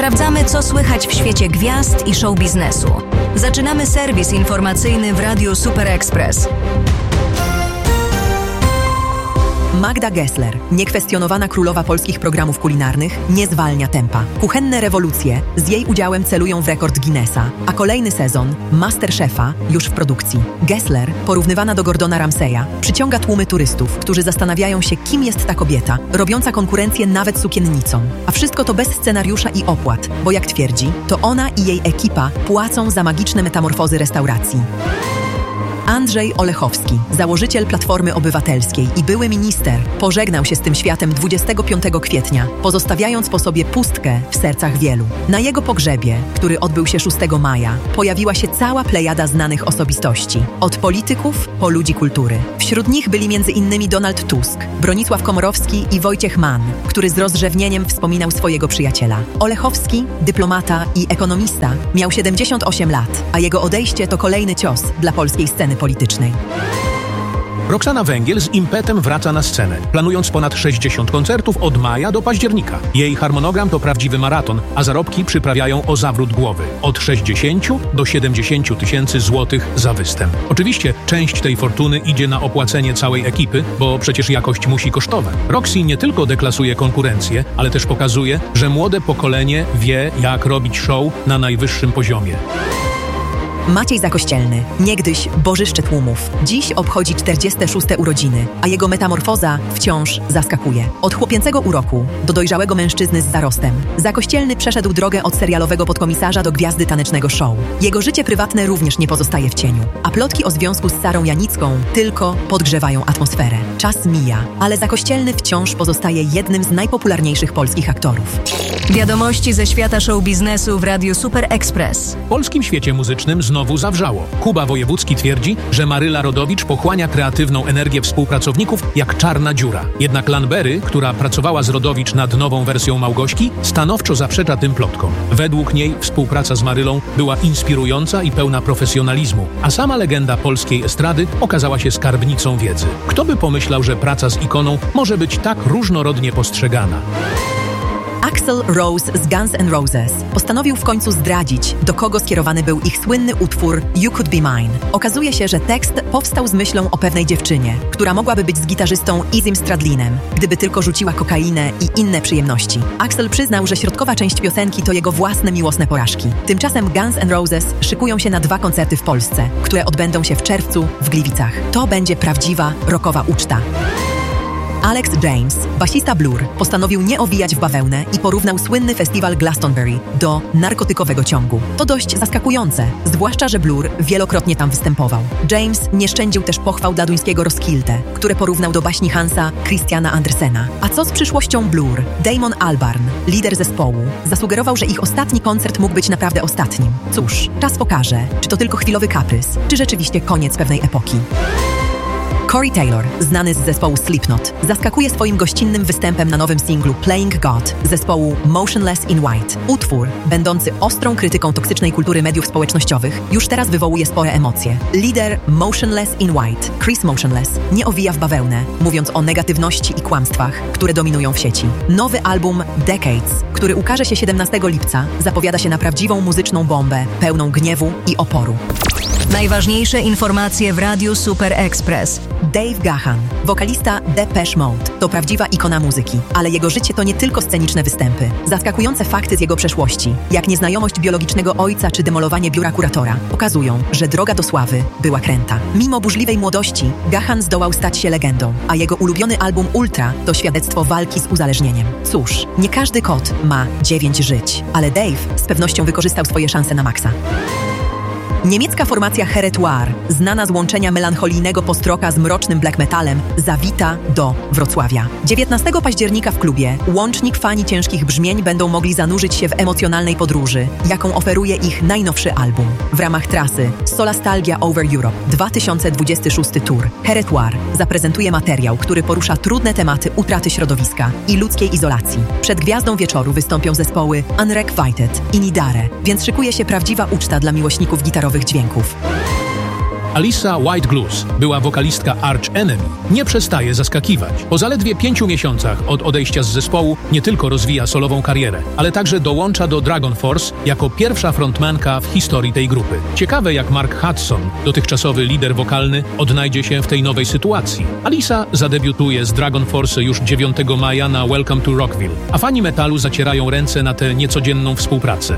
Sprawdzamy, co słychać w świecie gwiazd i show biznesu. Zaczynamy serwis informacyjny w Radiu Super Express. Magda Gessler, niekwestionowana królowa polskich programów kulinarnych, nie zwalnia tempa. Kuchenne rewolucje z jej udziałem celują w rekord Guinnessa, a kolejny sezon MasterChefa już w produkcji. Gessler, porównywana do Gordona Ramsaya, przyciąga tłumy turystów, którzy zastanawiają się, kim jest ta kobieta, robiąca konkurencję nawet sukiennicom. A wszystko to bez scenariusza i opłat, bo jak twierdzi, to ona i jej ekipa płacą za magiczne metamorfozy restauracji. Andrzej Olechowski, założyciel Platformy Obywatelskiej i były minister, pożegnał się z tym światem 25 kwietnia, pozostawiając po sobie pustkę w sercach wielu. Na jego pogrzebie, który odbył się 6 maja, pojawiła się cała plejada znanych osobistości. Od polityków po ludzi kultury. Wśród nich byli m.in. Donald Tusk, Bronisław Komorowski i Wojciech Mann, który z rozrzewnieniem wspominał swojego przyjaciela. Olechowski, dyplomata i ekonomista, miał 78 lat, a jego odejście to kolejny cios dla polskiej sceny politycznej. Roxana Węgiel z impetem wraca na scenę, planując ponad 60 koncertów od maja do października. Jej harmonogram to prawdziwy maraton, a zarobki przyprawiają o zawrót głowy. Od 60 do 70 tysięcy złotych za występ. Oczywiście część tej fortuny idzie na opłacenie całej ekipy, bo przecież jakość musi kosztować. Roxy nie tylko deklasuje konkurencję, ale też pokazuje, że młode pokolenie wie, jak robić show na najwyższym poziomie. Maciej Zakościelny, niegdyś bożyszcze tłumów, dziś obchodzi 46. urodziny, a jego metamorfoza wciąż zaskakuje. Od chłopięcego uroku do dojrzałego mężczyzny z zarostem, Zakościelny przeszedł drogę od serialowego podkomisarza do gwiazdy tanecznego show. Jego życie prywatne również nie pozostaje w cieniu, a plotki o związku z Sarą Janicką tylko podgrzewają atmosferę. Czas mija, ale Zakościelny wciąż pozostaje jednym z najpopularniejszych polskich aktorów. Wiadomości ze świata show biznesu w Radiu Super Express. W polskim świecie muzycznym znowu zawrzało. Kuba Wojewódzki twierdzi, że Maryla Rodowicz pochłania kreatywną energię współpracowników jak czarna dziura. Jednak Lanbery, która pracowała z Rodowicz nad nową wersją Małgośki, stanowczo zaprzecza tym plotkom. Według niej współpraca z Marylą była inspirująca i pełna profesjonalizmu, a sama legenda polskiej estrady okazała się skarbnicą wiedzy. Kto by pomyślał, że praca z ikoną może być tak różnorodnie postrzegana? Axl Rose z Guns N' Roses postanowił w końcu zdradzić, do kogo skierowany był ich słynny utwór You Could Be Mine. Okazuje się, że tekst powstał z myślą o pewnej dziewczynie, która mogłaby być z gitarzystą Izym Stradlinem, gdyby tylko rzuciła kokainę i inne przyjemności. Axl przyznał, że środkowa część piosenki to jego własne miłosne porażki. Tymczasem Guns N' Roses szykują się na 2 koncerty w Polsce, które odbędą się w czerwcu w Gliwicach. To będzie prawdziwa rockowa uczta. Alex James, basista Blur, postanowił nie owijać w bawełnę i porównał słynny festiwal Glastonbury do narkotykowego ciągu. To dość zaskakujące, zwłaszcza, że Blur wielokrotnie tam występował. James nie szczędził też pochwał dla duńskiego Roskilde, które porównał do baśni Hansa Christiana Andersena. A co z przyszłością Blur? Damon Albarn, lider zespołu, zasugerował, że ich ostatni koncert mógł być naprawdę ostatnim. Cóż, czas pokaże, czy to tylko chwilowy kaprys, czy rzeczywiście koniec pewnej epoki. Corey Taylor, znany z zespołu Slipknot, zaskakuje swoim gościnnym występem na nowym singlu Playing God zespołu Motionless in White. Utwór, będący ostrą krytyką toksycznej kultury mediów społecznościowych, już teraz wywołuje spore emocje. Lider Motionless in White, Chris Motionless, nie owija w bawełnę, mówiąc o negatywności i kłamstwach, które dominują w sieci. Nowy album Decades, który ukaże się 17 lipca, zapowiada się na prawdziwą muzyczną bombę, pełną gniewu i oporu. Najważniejsze informacje w Radiu Super Express. Dave Gahan, wokalista Depeche Mode, to prawdziwa ikona muzyki, ale jego życie to nie tylko sceniczne występy. Zaskakujące fakty z jego przeszłości, jak nieznajomość biologicznego ojca czy demolowanie biura kuratora, pokazują, że droga do sławy była kręta. Mimo burzliwej młodości, Gahan zdołał stać się legendą, a jego ulubiony album Ultra to świadectwo walki z uzależnieniem. Cóż, nie każdy kot ma 9 żyć, ale Dave z pewnością wykorzystał swoje szanse na maksa. Niemiecka formacja Heretoire, znana z łączenia melancholijnego postroka z mrocznym black metalem, zawita do Wrocławia. 19 października w klubie Łącznik fani ciężkich brzmień będą mogli zanurzyć się w emocjonalnej podróży, jaką oferuje ich najnowszy album. W ramach trasy Solastalgia Over Europe 2026 Tour Heretoire zaprezentuje materiał, który porusza trudne tematy utraty środowiska i ludzkiej izolacji. Przed gwiazdą wieczoru wystąpią zespoły Unrequited i Nidare, więc szykuje się prawdziwa uczta dla miłośników gitarowych dźwięków. Alissa White-Gluz, była wokalistka Arch Enemy, nie przestaje zaskakiwać. Po zaledwie 5 miesiącach od odejścia z zespołu nie tylko rozwija solową karierę, ale także dołącza do Dragon Force jako pierwsza frontmanka w historii tej grupy. Ciekawe, jak Mark Hudson, dotychczasowy lider wokalny, odnajdzie się w tej nowej sytuacji. Alissa zadebiutuje z Dragon Force już 9 maja na Welcome to Rockville, a fani metalu zacierają ręce na tę niecodzienną współpracę.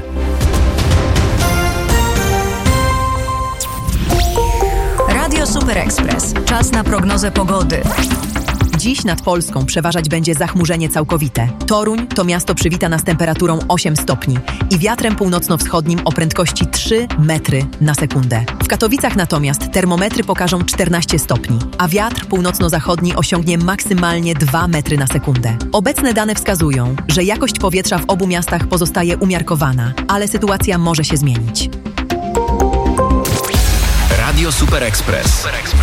Radio Super Express. Czas na prognozę pogody. Dziś nad Polską przeważać będzie zachmurzenie całkowite. Toruń to miasto przywita nas temperaturą 8 stopni i wiatrem północno-wschodnim o prędkości 3 metry na sekundę. W Katowicach natomiast termometry pokażą 14 stopni, a wiatr północno-zachodni osiągnie maksymalnie 2 metry na sekundę. Obecne dane wskazują, że jakość powietrza w obu miastach pozostaje umiarkowana, ale sytuacja może się zmienić. Radio Super Express.